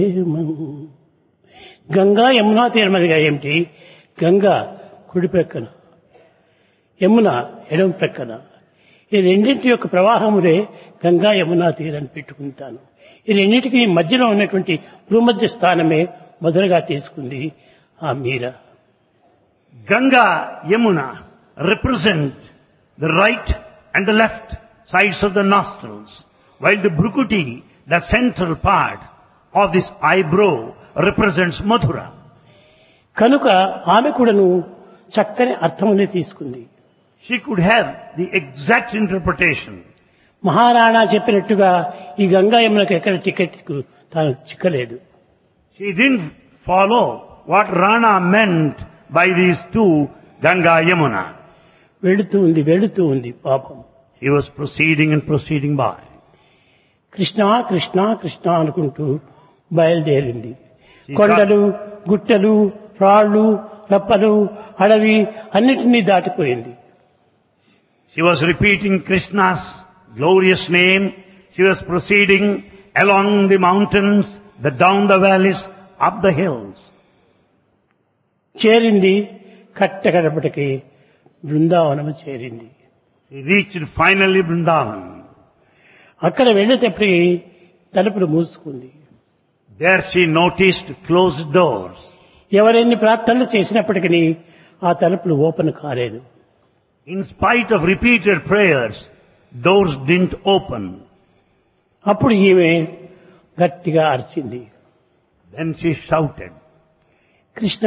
గంగా యమునా తీరమదిగా ఏమిటి? గంగా కుడి ప్రక్కన, యమున ఎడమ ప్రక్కన. ఈ రెండింటి యొక్క ప్రవాహములే గంగా యమునా తీరని పెట్టుకుంటాను. ఈ రెండింటికి మధ్యలో ఉన్నటువంటి భూమధ్య స్థానమే మొదలుగా తీసుకుంది ఆ మీరా. Ganga, Yamuna represent the right and the left sides of the nostrils, while the Bhrukuti, the central part of this eyebrow, represents Mathura. కనుక ఆమె కూడాను చక్కని అర్థమునే తీసుకుంది. She could have the exact interpretation. Maharana చెప్పినట్టుగా ఈ గంగా యమునకు ఎక్కడ టికెట్ తాను చిక్కలేదు. She didn't follow what Rana meant by these two, Ganga, Yamuna. వెళుతూ ఉంది పాపం. He was proceeding and proceeding by. Krishna Krishna Krishna అనుకుంటూ బయలుదేరింది. కొండలు, గుట్టలు, రాళ్ళు, రప్పలు, అడవి అన్నిటినీ దాటిపోయింది. She was repeating Krishna's glorious name. She was proceeding along the mountains, down the valleys, up the hills. చేరింది కట్టకడపటికి బృందావనము చేరింది. She reached finally Vrindavan. అక్కడ వెళ్ళేటప్పటికి తలుపులు మూసుకుంది. There she noticed closed doors. ఎవరెన్ని ప్రార్థనలు చేసినప్పటికీ ఆ తలుపులు ఓపెన్ కాలేదు. In spite of repeated prayers, doors didn't open. అప్పుడు ఈమె గట్టిగా అరిచింది. Then she shouted, కృష్ణ,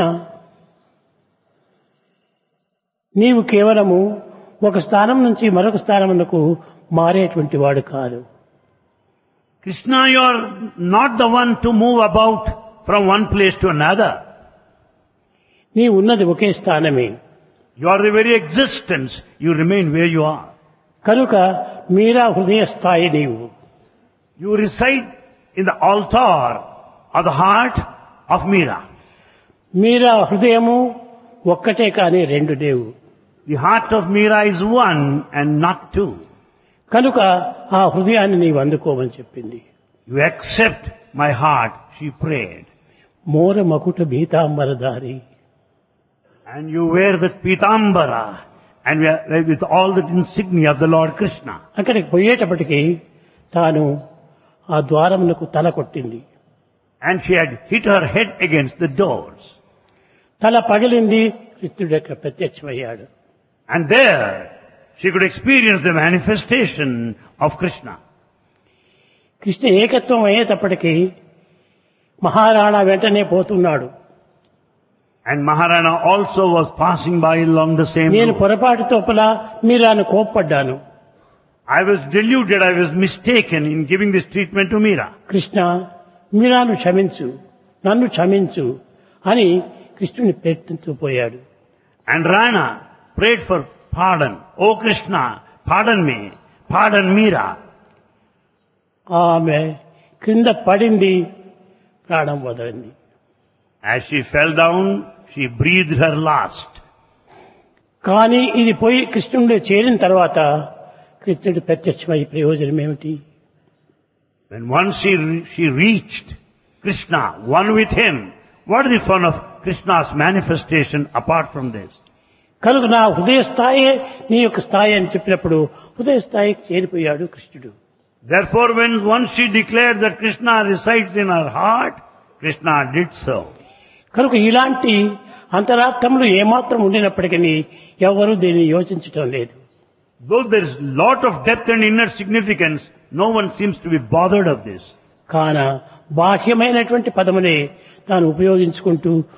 నీవు కేవలము ఒక స్థానం నుంచి మరొక స్థానమునకు మారేటువంటి వాడు కాదు. Krishna, you are not the one to move about from one place to another. నీ ఉన్నది ఒకే స్థానమే. You are the very existence. You remain where you are. కనుక మీరా హృదయ స్థాయి నీవు. You reside in the altar of the heart of Meera. మీరా హృదయము ఒక్కటే కాని రెండు లేవు. The heart of Meera is one and not two. కనుక ఆ హృదయాన్ని నీవు అందుకోమని చెప్పింది. You accept my heart, she prayed. మోర మకుట భీతాంబరధారి. And you wear that pitambara and with all that insignia of the Lord Krishna. అక్కడికి పోయేటప్పటికి తాను ఆ ద్వారమునకు తల కొట్టింది. And she had hit her head against the doors. తల పగిలింది. కృష్ణుడు అక్కడ ప్రత్యక్షమయ్యాడు. And there she could experience the manifestation of Krishna. Krishna ఏకత్వం అయ్యేటప్పటికీ మహారాణా వెంటనే పోతున్నాడు. And Maharana also was passing by along the same నేను road. పొరపాటు తోపల మీరాను కోప్పడ్డాను. I was deluded, I was mistaken in giving this treatment to Meera. Krishna, మీరాను క్షమించు, నన్ను క్షమించు అని కృష్ణుని ప్రయత్నిస్తూ పోయాడు. And Rana prayed for pardon. Oh Krishna, pardon me, pardon Meera. ఆమె క్రింద పడింది, ప్రాణం వదిలింది. As she fell down, she breathed her last. కానీ ఇది పోయి కృష్ణుడిలో చేరిన తర్వాత కృష్ణుడు ప్రత్యక్షమై ప్రయోజనం ఏమిటి? When once she reached Krishna, one with him, what is the fun of Krishna's manifestation apart from this? కనుక నా హృదయ స్థాయే నీ యొక్క స్థాయి అని చెప్పినప్పుడు హృదయ స్థాయికి చేరిపోయాడు కృష్ణుడు. Therefore, when once she declared that Krishna resides in her heart, Krishna did so. కనుక ఇలాంటి అంతరార్థములు ఏమాత్రం ఉండినప్పటికీ ఎవరూ దీన్ని యోచించటం లేదు. Though there is lot of depth and inner significance, no one seems to be bothered of this. కాన బాహ్యమైనటువంటి పదమునే తాను ఉపయోగించుకుంటూ